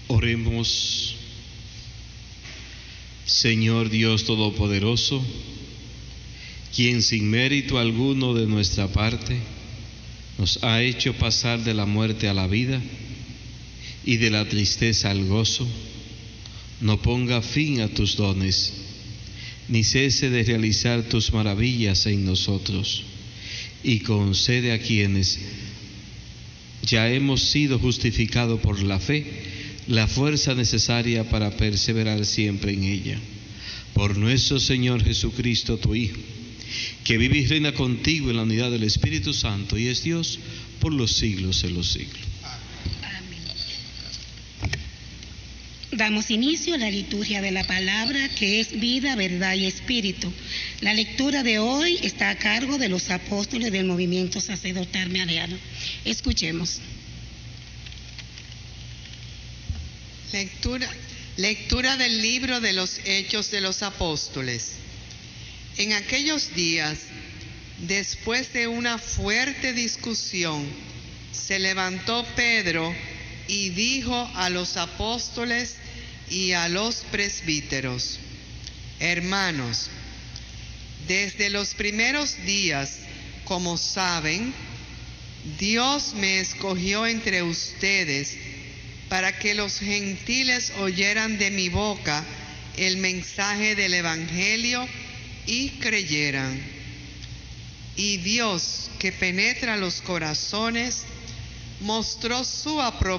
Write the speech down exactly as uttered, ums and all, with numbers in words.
Oremos. Señor Dios Todopoderoso, quien sin mérito alguno de nuestra parte nos ha hecho pasar de la muerte a la vida y de la tristeza al gozo, no ponga fin a tus dones, ni cese de realizar tus maravillas en nosotros, y concede a quienes ya hemos sido justificados por la fe la fuerza necesaria para perseverar siempre en ella. Por nuestro Señor Jesucristo, tu Hijo, que vive y reina contigo en la unidad del Espíritu Santo y es Dios por los siglos de los siglos. Amén. Damos inicio a la liturgia de la palabra, que es vida, verdad y espíritu. La lectura de hoy está a cargo de los apóstoles del movimiento sacerdotal mariano. Escuchemos. Lectura, lectura del libro de los Hechos de los Apóstoles. En aquellos días, después de una fuerte discusión, se levantó Pedro y dijo a los apóstoles y a los presbíteros: hermanos, desde los primeros días, como saben, Dios me escogió entre ustedes para que los gentiles oyeran de mi boca el mensaje del Evangelio y creyeran. Y Dios, que penetra los corazones, mostró su aprobación